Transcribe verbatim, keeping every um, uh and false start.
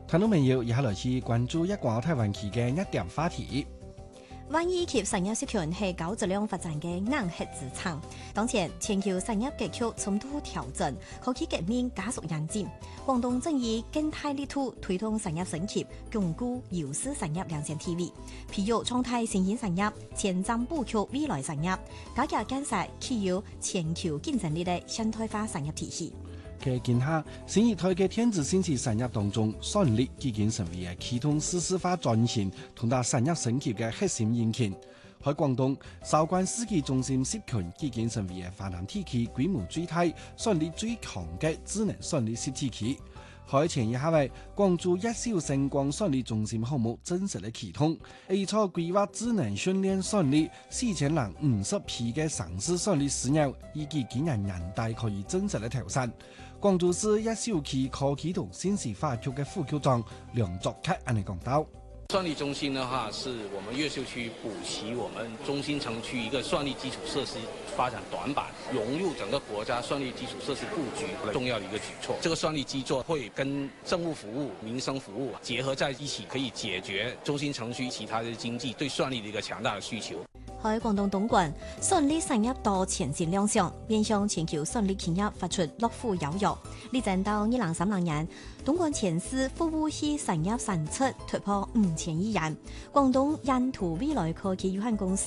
聽眾朋友，以下來去關注一廣台灣區嘅一點話題。 萬億級產業集團係高質量發展嘅硬核資產。當前全球產業格局重度調整，科技革命加速演進。廣東正以更大力度推動產業升級，鞏固優勢產業領先地位。譬如創態新興產業，前瞻布局未來產業，加強建設具有全球競爭力嘅現代化產業體系。 佢見下新一代嘅電子信息產業當中，算力已經成為啟動數字化轉型同埋產業升級嘅核心引擎。喺廣東，韶關世紀中心集團已經成為華南地區規模最大、算力最強嘅智能算力實體區。喺前一下為廣州一小星光算力中心項目正式嘅啟動，A 初規劃智能訓練算力四千零五十批嘅上市算力試驗，以及今年年底可以正式嘅投產。廣州市一小區科技同信息化局嘅副局長梁作克安尼講到。 算力中心的話，是我們越秀區補齊我們中心城區一個算力基礎設施發展短板，融入整個國家算力基礎設施布局重要的一個舉措。這個算力基座會跟政務服務、民生服務結合在一起，可以解決中心城區其他的經濟對算力的一個強大的需求。 喺廣東東莞，算力產業多前景亮相，面向全球算力企業發出樂虎邀約。力爭到二零三零年，東莞前市服務器產業產出突破五千億元。廣東印圖未來科技有限公司